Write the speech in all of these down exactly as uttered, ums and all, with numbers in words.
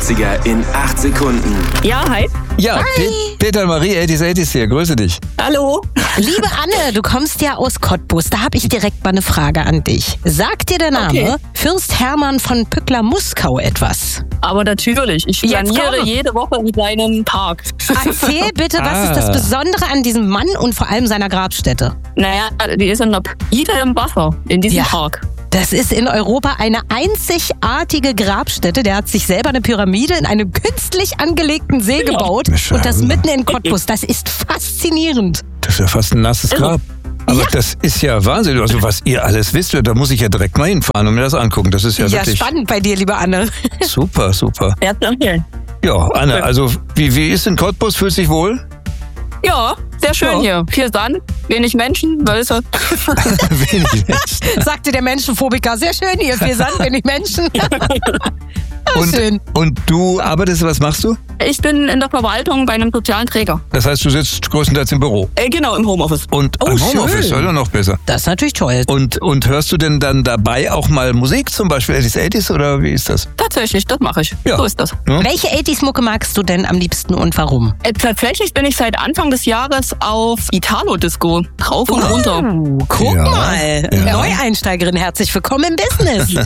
achtziger in acht Sekunden. Ja, hi. Ja, Hi. Pe- Peter und Marie, achtzig achtzig hier, grüße dich. Hallo. Liebe Anne, du kommst ja aus Cottbus. Da habe ich direkt mal eine Frage an dich. Sagt dir der Name Okay. Fürst Hermann von Pückler-Muskau etwas? Aber natürlich, ich Jetzt planiere komm. jede Woche in seinem Park. Erzähl bitte, was ist das Ah. Besondere an diesem Mann und vor allem seiner Grabstätte? Naja, die ist in der Ide im Wasser, in diesem Ja. Park. Das ist in Europa eine einzigartige Grabstätte. Der hat sich selber eine Pyramide in einem künstlich angelegten See Ja. gebaut. Schade. Und das mitten in Cottbus. Das ist faszinierend. Das ist ja fast ein nasses Grab. Aber Ja. das ist ja Wahnsinn. Also was ihr alles wisst, da muss ich ja direkt mal hinfahren und mir das angucken. Das ist ja, Ja, wirklich spannend bei dir, liebe Anne. super, super. Ja, danke. Ja, Anne, also wie, wie ist in Cottbus? Fühlst du dich wohl? Ja, sehr schön Ja. hier. Viel Sand, wenig Menschen, Wölfe. Wenig Menschen. Sagte der Menschenphobiker. Sehr schön hier, viel Sand, wenig Menschen. Ah, Und, schön. und du arbeitest, was machst du? Ich bin in der Verwaltung bei einem sozialen Träger. Das heißt, du sitzt größtenteils im Büro. Äh, genau, im Homeoffice. Und Oh, im Homeoffice, schön. oder noch besser. Das ist natürlich toll. Und, und hörst du denn dann dabei auch mal Musik, zum Beispiel achtzig achtzig oder wie ist das? Tatsächlich, das mache ich. Ja. So ist das. Ja? Welche achtziger-Mucke magst du denn am liebsten und warum? Äh, tatsächlich bin ich seit Anfang des Jahres auf Italo-Disco. Rauf und runter. Oh, guck Ja, mal. ja. Neueinsteigerin, herzlich willkommen im Business.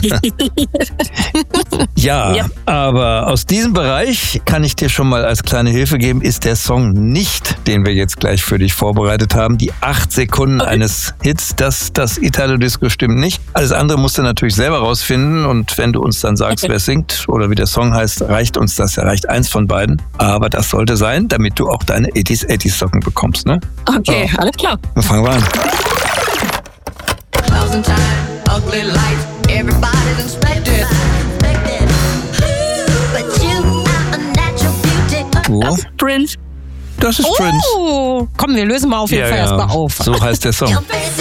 Ja, Ja. aber aus diesem Bereich kann ich dir schon mal als kleine Hilfe geben, ist der Song nicht, den wir jetzt gleich für dich vorbereitet haben. Die acht Sekunden eines Hits, das, das Italo-Disco stimmt nicht. Alles andere musst du natürlich selber rausfinden und wenn du uns dann sagst, wer singt oder wie der Song heißt, reicht uns das, ja reicht eins von beiden. Aber das sollte sein, damit du auch deine achtzig achtzig Socken bekommst, ne? Okay, alles klar. Dann fangen wir an. Thousand times, ugly lights, everybody's inspected. But you are a natural beauty. Oh, Prince. das ist Prince. Oh, komm, wir lösen mal auf jeden Ja, Fall ja, erstmal auf. so heißt der Song. Your face